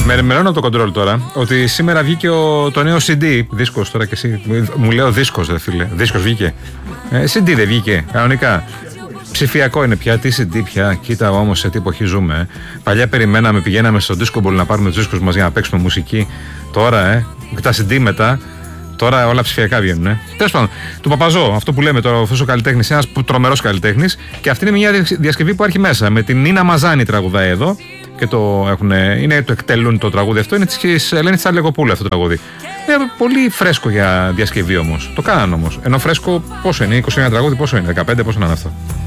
Μερώνω από το κοντρόλ τώρα ότι σήμερα βγήκε το νέο CD. Δίσκος τώρα και εσύ. Μου λέω δίσκος, δε φίλε. Δίσκος βγήκε. CD δεν βγήκε, κανονικά. Ψηφιακό είναι πια, τι CD πια. Κοίτα όμως σε τι εποχή ζούμε. Παλιά περιμέναμε, πηγαίναμε στο Disco Ball να πάρουμε τους δίσκους μας για να παίξουμε μουσική. Τώρα, τα CD μετά. Τώρα όλα ψηφιακά βγαίνουν. Τέλος πάντων, του Παπαζό, αυτό που λέμε τώρα, αυτός ο καλλιτέχνης, ένας τρομερός καλλιτέχνης. Και αυτή είναι μια διασκευή που έχει μέσα. Με την Νίνα Μαζάνη τραγουδάει εδώ. Και το εκτελούν το τραγούδι αυτό. Είναι της Ελένης Τσαλεκοπούλου αυτό το τραγούδι. Είναι πολύ φρέσκο για διασκευή όμως. Το κάνανε όμως. Ενώ φρέσκο πόσο είναι, 21 τραγούδι, πόσο είναι, 15, πόσο είναι αυτό.